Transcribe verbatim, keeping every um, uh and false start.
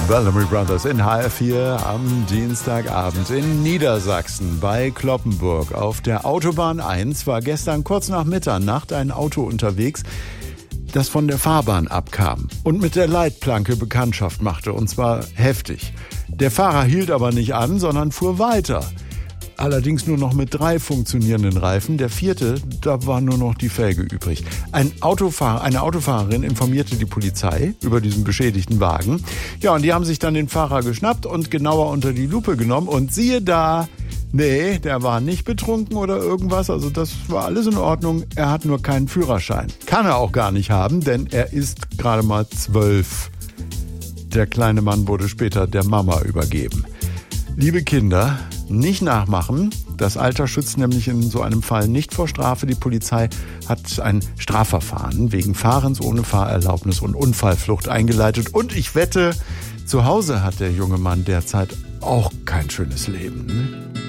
Bellamy Brothers in H R vier am Dienstagabend in Niedersachsen bei Cloppenburg. Auf der Autobahn eins war gestern kurz nach Mitternacht ein Auto unterwegs, das von der Fahrbahn abkam und mit der Leitplanke Bekanntschaft machte, und zwar heftig. Der Fahrer hielt aber nicht an, sondern fuhr weiter. Allerdings nur noch mit drei funktionierenden Reifen. Der vierte, da war nur noch die Felge übrig. Ein Autofahrer, eine Autofahrerin informierte die Polizei über diesen beschädigten Wagen. Ja, und die haben sich dann den Fahrer geschnappt und genauer unter die Lupe genommen. Und siehe da, nee, der war nicht betrunken oder irgendwas. Also das war alles in Ordnung. Er hat nur keinen Führerschein. Kann er auch gar nicht haben, denn er ist gerade mal zwölf. Der kleine Mann wurde später der Mama übergeben. Liebe Kinder, nicht nachmachen. Das Alter schützt nämlich in so einem Fall nicht vor Strafe. Die Polizei hat ein Strafverfahren wegen Fahrens ohne Fahrerlaubnis und Unfallflucht eingeleitet. Und ich wette, zu Hause hat der junge Mann derzeit auch kein schönes Leben, ne?